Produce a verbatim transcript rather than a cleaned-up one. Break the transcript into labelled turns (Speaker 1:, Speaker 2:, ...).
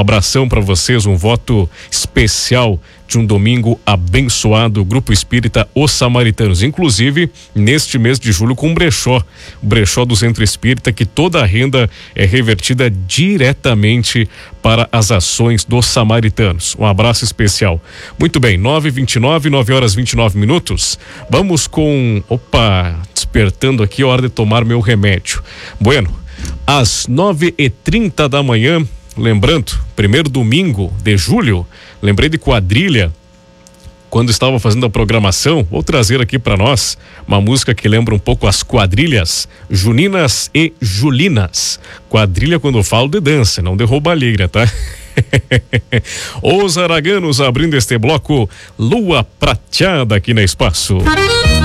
Speaker 1: abração para vocês, um voto especial de um domingo abençoado, Grupo Espírita Os Samaritanos, inclusive neste mês de julho com o brechó, o brechó do Centro Espírita, que toda a renda é revertida diretamente para as ações dos Samaritanos. Um abraço especial. Muito bem, nove e vinte e nove, nove horas e vinte e nove minutos. Vamos com, opa, despertando aqui, hora de tomar meu remédio. Bueno, às nove e trinta da manhã, lembrando, primeiro domingo de julho, lembrei de quadrilha quando estava fazendo a programação. Vou trazer aqui para nós uma música que lembra um pouco as quadrilhas juninas e julinas. Quadrilha quando eu falo de dança, não de roubalheira, tá? Os Araganos abrindo este bloco, Lua Prateada aqui na Espaço.